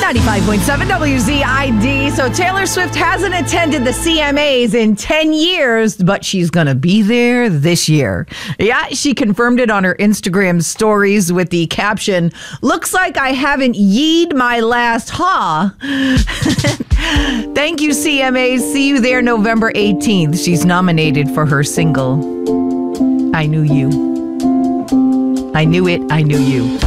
95.7 WZID. So Taylor Swift hasn't attended the CMAs in 10 years, but she's going to be there this year. Yeah, she confirmed it on her Instagram stories with the caption, "Looks like I haven't yeed my last ha." Thank you, CMAs. See you there November 18th. She's nominated for her single, "I Knew You." I knew it, I knew you.